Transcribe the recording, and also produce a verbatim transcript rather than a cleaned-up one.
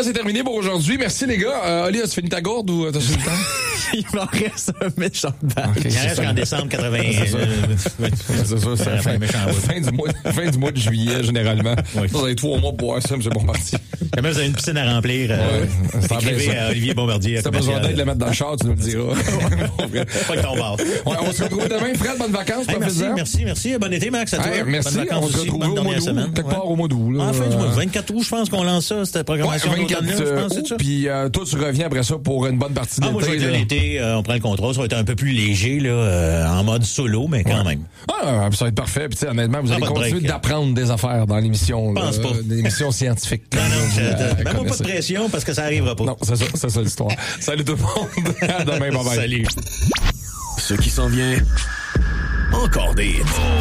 Malheureusement, c'est terminé pour aujourd'hui. Merci, les gars. Euh, Oli, as-tu fini ta gourde ou t'as fini le temps? Il m'en reste un méchant bac. Okay, il en reste qu'en décembre quatre-vingt. C'est ça. C'est ça, c'est la fin, fin, du mois, fin du mois de juillet, généralement. Oui. Vous avez trois mois pour boire ça, M. Bombardier. Quand même, vous avez une piscine à remplir. Euh, ouais, écrivez à Olivier Bombardier. Si t'as besoin d'aide de le mettre dans le char, tu nous le diras. Pas que ton bar. Ouais, on se retrouve demain. Fred, bonnes vacances. Hey, merci, merci, merci. Bon été, Max, à toi. Hey, merci. Bonnes vacances on se aussi. retrouve Bonne au mois dernière semaine. d'août. Quelque Ouais. part au mois d'août. En fin du mois. vingt-quatre août, je pense qu'on lance ça, cette programmation ouais, d'automne, je pense, c'est ça? Puis euh, toi, tu reviens après ça pour une bonne partie de ah, l'été. Moi, je vais être l'été, euh, on prend le contrôle. Ça va être un peu plus léger, là, euh, en mode solo, mais quand ouais. même. Ah, ça va être parfait. Puis, honnêtement, vous allez ah, continuer break, d'apprendre des affaires dans l'émission. Je pense là, pas. Des émissions scientifiques. Non, non, euh, même pas de pression parce que ça arrivera pas. Non, c'est ça, c'est ça l'histoire. Salut tout le monde. À demain, bye bye. Salut. Ce qui s'en vient, encore des hits.